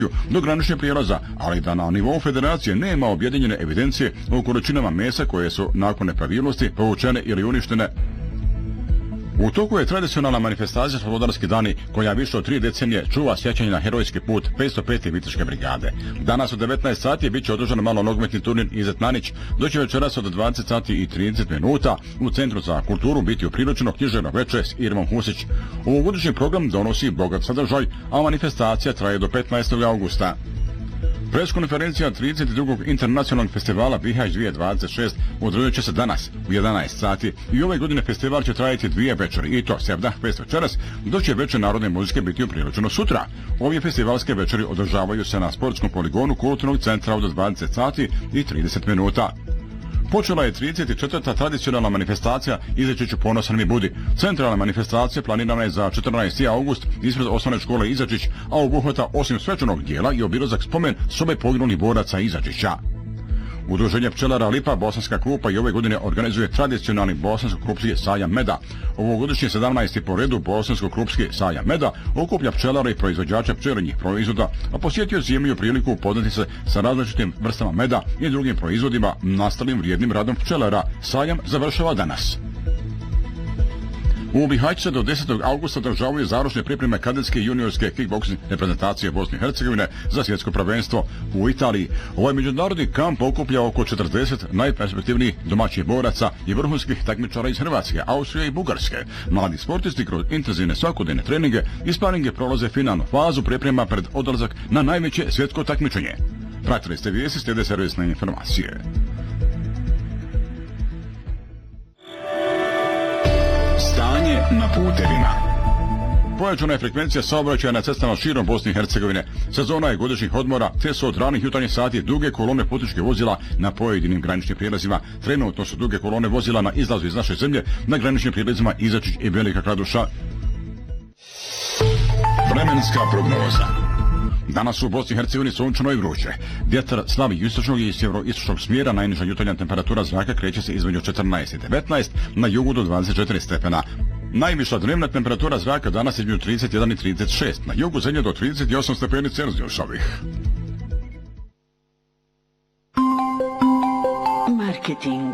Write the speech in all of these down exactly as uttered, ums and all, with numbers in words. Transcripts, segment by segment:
do graničnih prijelaza, ali da na nivou federacije nema objedinjene evidencije o količinama mesa koje su nakon nepravilnosti povučene ili uništene. U toku je tradicionalna manifestacija Slobodarski dani koja više od tri decenije čuva sjećanje na herojski put petsto pete Viteške brigade. Danas u devetnaest sati bit će održan malo nogometni turnir Izet Nanić, dok će večeras od dvadeset sati i trideset minuta u Centru za kulturu biti upriličeno književno veče s Irmom Husić. Ovogodišnji program donosi bogat sadržaj, a manifestacija traje do petnaestog augusta. Preskonferencija trideset drugog internacionalnog festivala Bihać dvije tisuće dvadeset šest održat će se danas u jedanaest sati i ove godine festival će trajati dvije večeri i to Sevdah Fest večeras, dok će večer narodne muzike biti upriličeno sutra. Ove festivalske večeri održavaju se na sportskom poligonu Kulturnog centra od dvadeset sati i trideset minuta. Počela je trideset četvrta tradicionalna manifestacija Izaći ću ponosan mi budi. Centralna manifestacija planirana je za četrnaesti august ispred osnovne škole Izačić, a obuhvata osim svečanog dijela i obilazak spomen sobe poginulih boraca Izačića. Udruženje pčelara Lipa Bosanska Krupa i ove godine organizuje tradicionalni bosansko-krupski sajam meda. Ovogodišnji sedamnaesti po redu bosansko-krupski sajam meda okuplja pčelara i proizvođača pčelinjih proizvoda, a posjetioci imaju priliku upoznati se sa različitim vrstama meda i drugim proizvodima nastalim vrijednim radom pčelara. Sajam završava danas. U Bihaću se do desetog augusta održavaju završne pripreme kadetske i juniorske kickboksing reprezentacije Bosne i Hercegovine za svjetsko prvenstvo u Italiji. Ovaj međunarodni kamp okuplja oko četrdeset najperspektivnijih domaćih boraca i vrhunskih takmičara iz Hrvatske, Austrije i Bugarske. Mladi sportisti kroz intenzivne svakodnevne treninge i sparinge prolaze finalnu fazu priprema pred odlazak na najveće svjetsko takmičenje. Pratili ste vijesti, slijede servisne informacije. Stanje na putevima. Pojačana je frekvencija saobraćaja na cestama širom Bosne i Hercegovine. Sezona je godišnjih odmora, te su od ranih jutarnjih sati duge kolone putničkih vozila na pojedinim graničnim prijelazima. Trenutno su duge kolone vozila na izlazu iz naše zemlje na graničnim prijelazima Izačić i Velika Kladuša. Vremenska prognoza. Danas u Bosni i Hercegovini sunčano i vruće. Vjetar slabi istočnog i sjeveroistočnog smjera, najniža jutarnja temperatura zraka kreće se između četrnaest i devetnaest, na jugu do dvadeset četiri stepena. Najviša dnevna temperatura zraka danas je između trideset jedan i trideset šest, na jugu zemlje do trideset osam stepeni Celzijusovih. Marketing.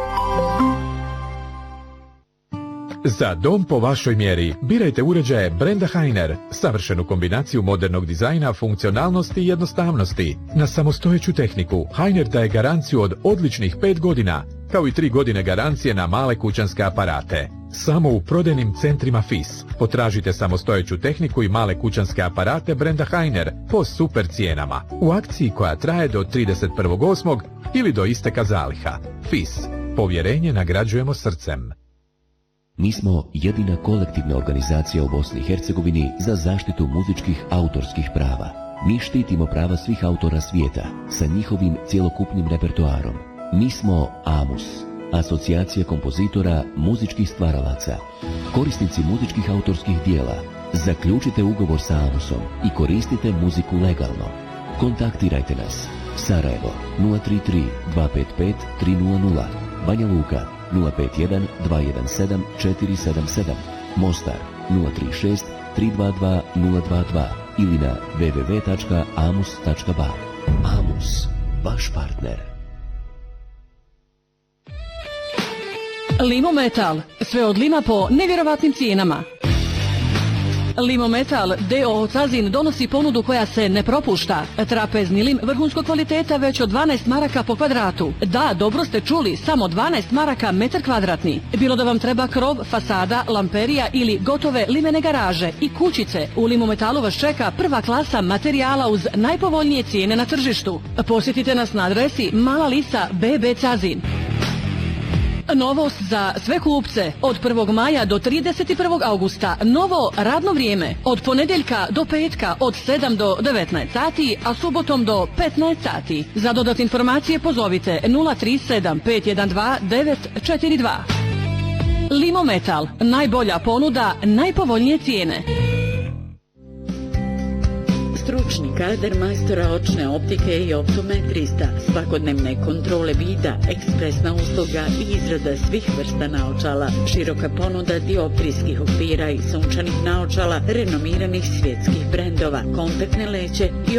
Za dom po vašoj mjeri birajte uređaje brenda Heiner, savršenu kombinaciju modernog dizajna, funkcionalnosti i jednostavnosti. Na samostojeću tehniku Heiner daje garanciju od odličnih pet godina, kao i tri godine garancije na male kućanske aparate. Samo u prodajnim centrima F I S. Potražite samostojeću tehniku i male kućanske aparate brenda Heiner po super cijenama. U akciji koja traje do trideset prvog osmog ili do isteka zaliha. F I S. Povjerenje nagrađujemo srcem. Mi smo jedina kolektivna organizacija u Bosni i Hercegovini za zaštitu muzičkih autorskih prava. Mi štitimo prava svih autora svijeta sa njihovim cjelokupnim repertoarom. Mi smo AMUS, Asocijacija kompozitora muzičkih stvaralaca. Korisnici muzičkih autorskih dijela, zaključite ugovor sa AMUSom i koristite muziku legalno. Kontaktirajte nas. Sarajevo nula tri tri dva pet pet tri nula nula, Banja Luka nula pet jedan dva jedan sedam četiri sedam sedam, Mostar nula tri šest tri dva dva nula dva dva ili na w w w tačka amus tačka ba. AMUS, vaš partner. Limo Metal, sve od lima po nevjerovatnim cijenama. Limo Metal D O O Cazin donosi ponudu koja se ne propušta. Trapezni lim vrhunskog kvaliteta već od dvanaest maraka po kvadratu. Da, dobro ste čuli, samo dvanaest maraka metar kvadratni. Bilo da vam treba krov, fasada, lamperija ili gotove limene garaže i kućice, u Limo Metalu vas čeka prva klasa materijala uz najpovoljnije cijene na tržištu. Posjetite nas na adresi Mala Lisa B B Cazin. Novost za sve kupce. Od prvog maja do trideset prvog augusta novo radno vrijeme. Od ponedjeljka do petka od sedam do devetnaest sati, a subotom do petnaest sati. Za dodatne informacije pozovite nula tri sedam pet jedan dva devet četiri dva. Limo Metal. Najbolja ponuda, najpovoljnije cijene. Stručni kadar majstora očne optike i optometrista, svakodnevne kontrole vida, ekspresna usluga i izrada svih vrsta naočala, široka ponuda dioptrijskih okvira i sunčanih naočala renomiranih svjetskih brendova, kontaktne leće i